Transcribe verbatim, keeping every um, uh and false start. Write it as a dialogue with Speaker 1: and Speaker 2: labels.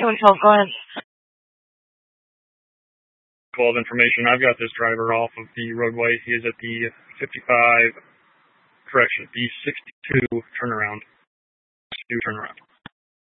Speaker 1: two one twelve, go ahead.
Speaker 2: twelve information. I've got this driver off of the roadway. He is at the fifty-five, correction, the sixty-two turnaround. sixty-two turnaround.